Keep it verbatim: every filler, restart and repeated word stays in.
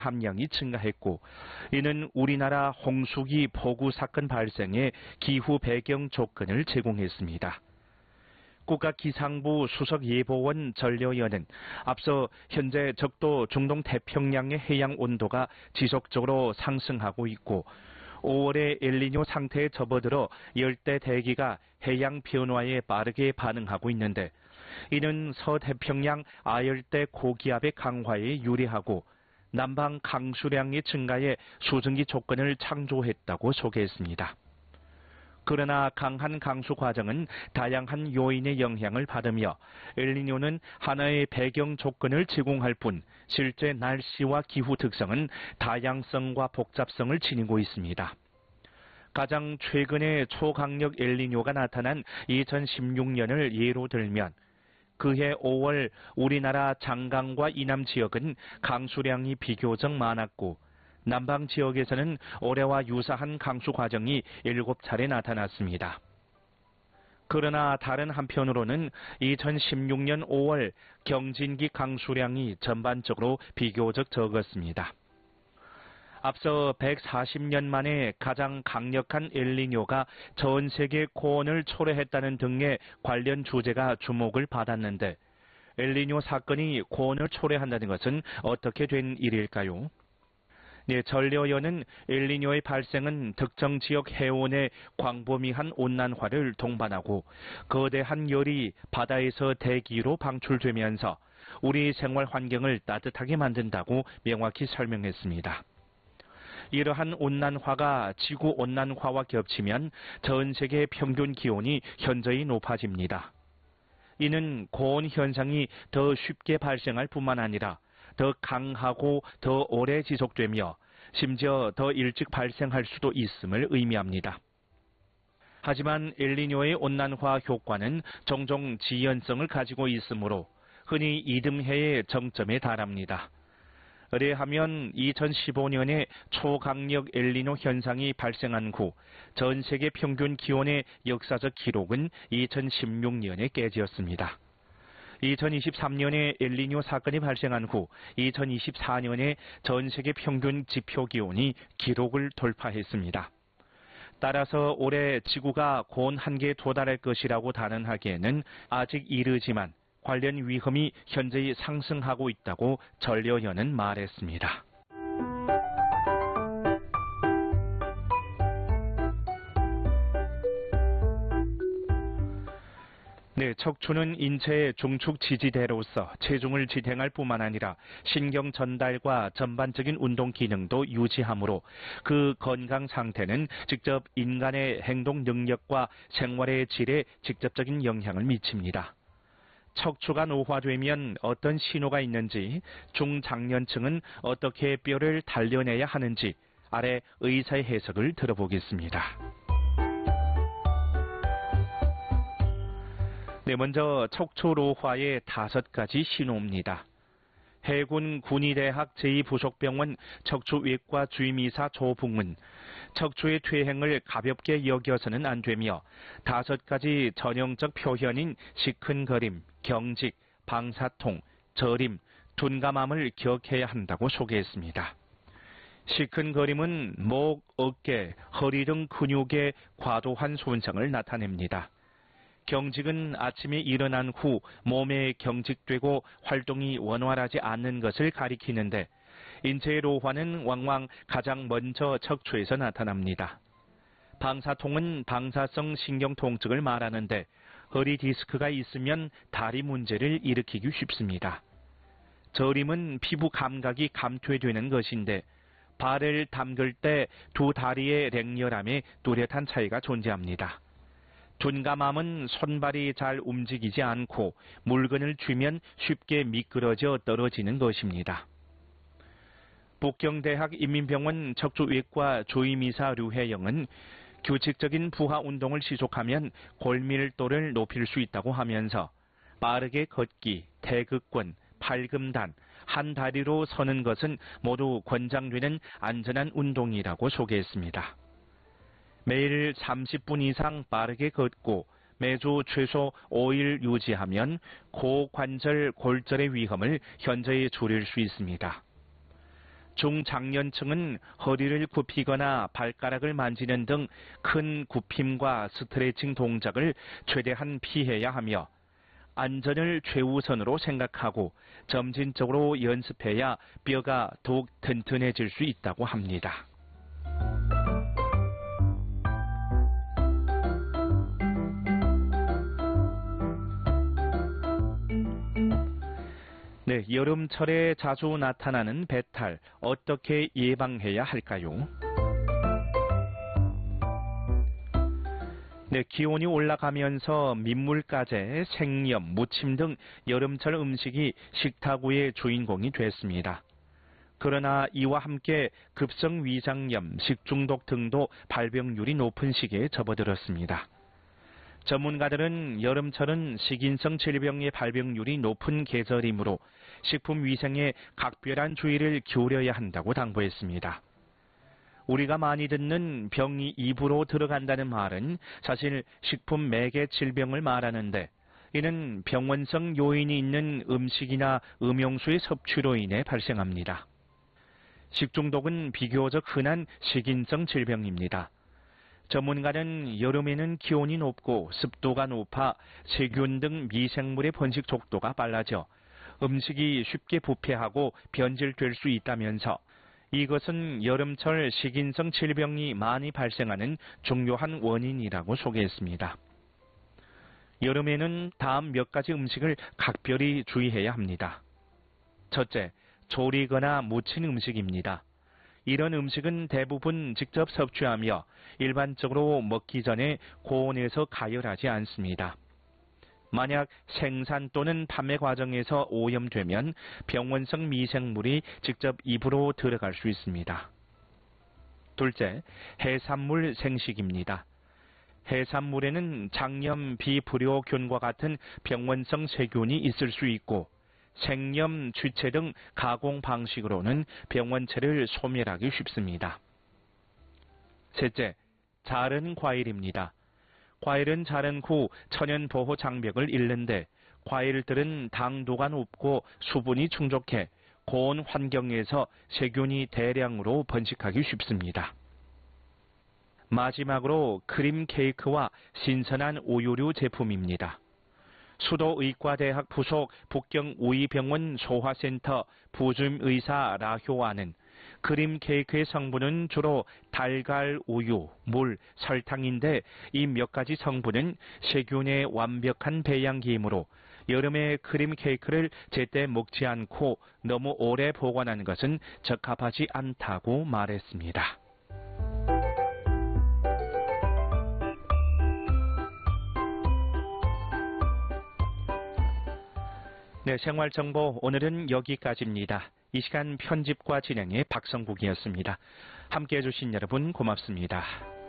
함량이 증가했고, 이는 우리나라 홍수기 폭우 사건 발생에 기후 배경 조건을 제공했습니다. 국가기상부 수석예보원 전려연은 앞서 현재 적도 중동 태평양의 해양 온도가 지속적으로 상승하고 있고, 오월의 엘니뇨 상태에 접어들어 열대 대기가 해양 변화에 빠르게 반응하고 있는데, 이는 서태평양 아열대 고기압의 강화에 유리하고 남방 강수량의 증가에 수증기 조건을 창조했다고 소개했습니다. 그러나 강한 강수 과정은 다양한 요인의 영향을 받으며 엘니뇨는 하나의 배경 조건을 제공할 뿐 실제 날씨와 기후 특성은 다양성과 복잡성을 지니고 있습니다. 가장 최근에 초강력 엘니뇨가 나타난 이천십육 년을 예로 들면 그해 오월 우리나라 장강과 이남 지역은 강수량이 비교적 많았고, 남방 지역에서는 올해와 유사한 강수 과정이 일곱 차례 나타났습니다. 그러나 다른 한편으로는 이천십육 년 오월 경진기 강수량이 전반적으로 비교적 적었습니다. 앞서 백사십 년 만에 가장 강력한 엘니뇨가 전 세계 고온을 초래했다는 등의 관련 주제가 주목을 받았는데, 엘니뇨 사건이 고온을 초래한다는 것은 어떻게 된 일일까요? 네, 전려연은 엘니뇨의 발생은 특정 지역 해온의 광범위한 온난화를 동반하고 거대한 열이 바다에서 대기로 방출되면서 우리 생활 환경을 따뜻하게 만든다고 명확히 설명했습니다. 이러한 온난화가 지구 온난화와 겹치면 전 세계 평균 기온이 현저히 높아집니다. 이는 고온 현상이 더 쉽게 발생할 뿐만 아니라 더 강하고 더 오래 지속되며 심지어 더 일찍 발생할 수도 있음을 의미합니다. 하지만 엘니뇨의 온난화 효과는 종종 지연성을 가지고 있으므로 흔히 이듬해의 정점에 달합니다. 의뢰하면 이천십오 년에 초강력 엘니뇨 현상이 발생한 후 전 세계 평균 기온의 역사적 기록은 이천십육 년에 깨졌습니다. 이천이십삼 년에 엘니뇨 사건이 발생한 후 이천이십사 년에 전 세계 평균 지표 기온이 기록을 돌파했습니다. 따라서 올해 지구가 고온 한계에 도달할 것이라고 단언하기에는 아직 이르지만 관련 위험이 현저히 상승하고 있다고 전려연은 말했습니다. 네, 척추는 인체의 중축 지지대로서 체중을 지탱할 뿐만 아니라 신경 전달과 전반적인 운동 기능도 유지하므로 그 건강 상태는 직접 인간의 행동 능력과 생활의 질에 직접적인 영향을 미칩니다. 척추가 노화되면 어떤 신호가 있는지, 중장년층은 어떻게 뼈를 단련해야 하는지 아래 의사의 해석을 들어보겠습니다. 네, 먼저 척추 노화의 다섯 가지 신호입니다. 해군 군의대학 제이 부속병원 척추외과 주임의사 조붕은 척추의 퇴행을 가볍게 여겨서는 안 되며 다섯 가지 전형적 표현인 시큰거림, 경직, 방사통, 저림, 둔감함을 기억해야 한다고 소개했습니다. 시큰거림은 목, 어깨, 허리 등 근육의 과도한 손상을 나타냅니다. 경직은 아침에 일어난 후 몸에 경직되고 활동이 원활하지 않는 것을 가리키는데, 인체의 노화는 왕왕 가장 먼저 척추에서 나타납니다. 방사통은 방사성 신경 통증을 말하는데 허리 디스크가 있으면 다리 문제를 일으키기 쉽습니다. 저림은 피부 감각이 감퇴되는 것인데 발을 담글 때 두 다리의 랭렬함에 뚜렷한 차이가 존재합니다. 둔감함은 손발이 잘 움직이지 않고 물건을 쥐면 쉽게 미끄러져 떨어지는 것입니다. 북경대학 인민병원 척추외과 주임의사 류혜영은 규칙적인 부하 운동을 지속하면 골밀도를 높일 수 있다고 하면서 빠르게 걷기, 태극권, 팔금단, 한 다리로 서는 것은 모두 권장되는 안전한 운동이라고 소개했습니다. 매일 삼십 분 이상 빠르게 걷고 매주 최소 오 일 유지하면 고관절 골절의 위험을 현저히 줄일 수 있습니다. 중장년층은 허리를 굽히거나 발가락을 만지는 등 큰 굽힘과 스트레칭 동작을 최대한 피해야 하며 안전을 최우선으로 생각하고 점진적으로 연습해야 뼈가 더욱 튼튼해질 수 있다고 합니다. 네, 여름철에 자주 나타나는 배탈, 어떻게 예방해야 할까요? 네, 기온이 올라가면서 민물가재, 생염, 무침 등 여름철 음식이 식탁 위의 주인공이 됐습니다. 그러나 이와 함께 급성 위장염, 식중독 등도 발병률이 높은 시기에 접어들었습니다. 전문가들은 여름철은 식인성 질병의 발병률이 높은 계절이므로 식품 위생에 각별한 주의를 기울여야 한다고 당부했습니다. 우리가 많이 듣는 병이 입으로 들어간다는 말은 사실 식품 매개 질병을 말하는데 이는 병원성 요인이 있는 음식이나 음용수의 섭취로 인해 발생합니다. 식중독은 비교적 흔한 식인성 질병입니다. 전문가는 여름에는 기온이 높고 습도가 높아 세균 등 미생물의 번식 속도가 빨라져 음식이 쉽게 부패하고 변질될 수 있다면서 이것은 여름철 식인성 질병이 많이 발생하는 중요한 원인이라고 소개했습니다. 여름에는 다음 몇 가지 음식을 각별히 주의해야 합니다. 첫째, 조리거나 무친 음식입니다. 이런 음식은 대부분 직접 섭취하며 일반적으로 먹기 전에 고온에서 가열하지 않습니다. 만약 생산 또는 판매 과정에서 오염되면 병원성 미생물이 직접 입으로 들어갈 수 있습니다. 둘째, 해산물 생식입니다. 해산물에는 장염, 비브리오균과 같은 병원성 세균이 있을 수 있고 생염, 쥐체 등 가공 방식으로는 병원체를 소멸하기 쉽습니다. 셋째, 자른 과일입니다. 과일은 자른 후 천연 보호 장벽을 잃는데 과일들은 당도가 높고 수분이 충족해 고온 환경에서 세균이 대량으로 번식하기 쉽습니다. 마지막으로 크림 케이크와 신선한 우유류 제품입니다. 수도의과대학 부속 북경우이병원 소화센터 부주임의사 라효아는 크림 케이크의 성분은 주로 달걀, 우유, 물, 설탕인데 이 몇 가지 성분은 세균의 완벽한 배양기이므로 여름에 크림 케이크를 제때 먹지 않고 너무 오래 보관하는 것은 적합하지 않다고 말했습니다. 네, 생활정보 오늘은 여기까지입니다. 이 시간 편집과 진행의 박성국이었습니다. 함께해 주신 여러분 고맙습니다.